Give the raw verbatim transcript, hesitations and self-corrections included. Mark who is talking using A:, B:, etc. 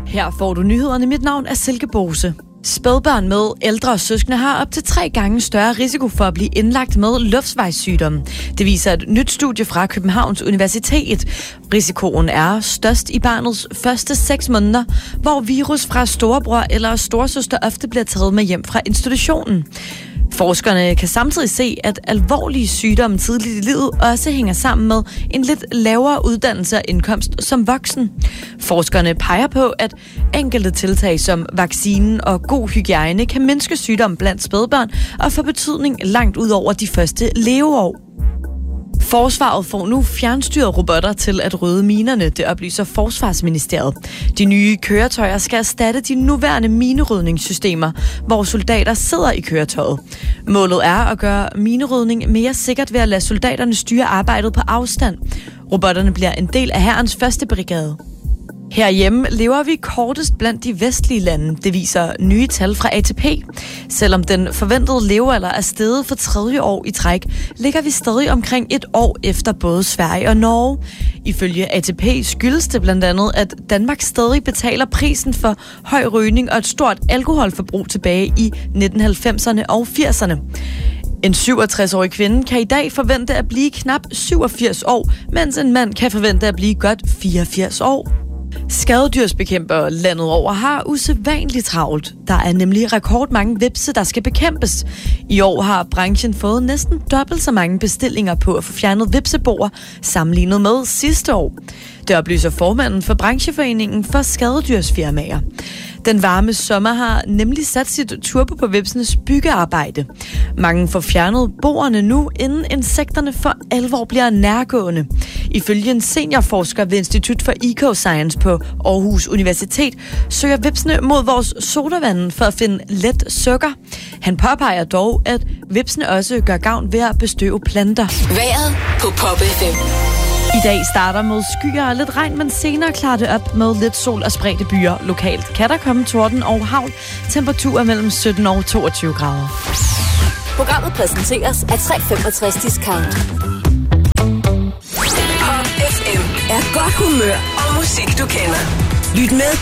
A: Her får du nyhederne. Mit navn er Silke Bose. Spædbørn med ældre søskende har op til tre gange større risiko for at blive indlagt med luftvejssygdomme. Det viser et nyt studie fra Københavns Universitet. Risikoen er størst i barnets første seks måneder, hvor virus fra storebror eller storesøster ofte bliver taget med hjem fra institutionen. Forskerne kan samtidig se, at alvorlige sygdomme tidligt i livet også hænger sammen med en lidt lavere uddannelse og indkomst som voksen. Forskerne peger på, at enkelte tiltag som vaccinen og god hygiejne kan mindske sygdom blandt spædbørn og få betydning langt ud over de første leveår. Forsvaret får nu fjernstyrede robotter til at rydde minerne, det oplyser Forsvarsministeriet. De nye køretøjer skal erstatte de nuværende minerydningssystemer, hvor soldater sidder i køretøjet. Målet er at gøre minerydning mere sikkert ved at lade soldaterne styre arbejdet på afstand. Robotterne bliver en del af hærens første brigade. Herhjemme lever vi kortest blandt de vestlige lande, det viser nye tal fra A T P. Selvom den forventede levealder er steget for tredje år i træk, ligger vi stadig omkring et år efter både Sverige og Norge. Ifølge A T P skyldes det blandt andet, at Danmark stadig betaler prisen for høj rygning og et stort alkoholforbrug tilbage i nitten halvfemserne og firserne. En syvogtres-årig kvinde kan i dag forvente at blive knap syvogfirs år, mens en mand kan forvente at blive godt fireogfirs år. Skadedyrsbekæmpere landet over har usædvanligt travlt. Der er nemlig rekordmange hvepse, der skal bekæmpes. I år har branchen fået næsten dobbelt så mange bestillinger på at få fjernet hvepseboer sammenlignet med sidste år. Det oplyser formanden for brancheforeningen for skadedyrsfirmaer. Den varme sommer har nemlig sat sit turbo på hvepsenes byggearbejde. Mange får fjernet boerne nu, inden insekterne for alvor bliver nærgående. Ifølge en seniorforsker ved Institut for Ecoscience på Aarhus Universitet søger hvepsene mod vores sodavand for at finde let sukker. Han påpeger dog, at hvepsene også gør gavn ved at bestøve planter.
B: Vejret på Pop F M.
A: I dag starter med skyer og lidt regn, men senere klarer det op med lidt sol og spredte byer. Lokalt kan der komme torden og hagl. Temperaturer mellem sytten og toogtyve grader.
B: Programmet præsenteres af tre femogtres Discount. Pop F M er godt humør og musik, du kender. Lyt med